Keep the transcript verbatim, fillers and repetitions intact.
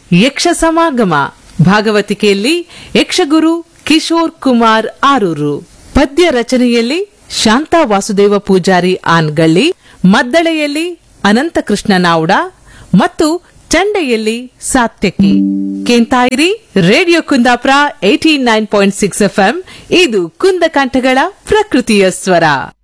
ಯಕ್ಷ ಸಮಾಗಮ. ಭಾಗವತಿಕೆಯಲ್ಲಿ ಯಕ್ಷಗುರು ಕಿಶೋರ್ ಕುಮಾರ್ ಆರೂರು. ಪದ್ಯ ರಚನೆಯಲ್ಲಿ ಶಾಂತಾ ವಾಸುದೇವ ಪೂಜಾರಿ ಆನ್ಗಳ್ಳಿ, ಮದ್ದಳೆಯಲ್ಲಿ ಅನಂತಕೃಷ್ಣ ನಾವ್ಡ ಮತ್ತು ಚಂಡೆಯಲ್ಲಿ Satyaki. ಕೇಂತಾಯಿರಿ radio Kundapura eighty nine point six FM. ಇದು ಕುಂದಕಂಠಗಳ ಪ್ರಕೃತಿಯ ಸ್ವರ.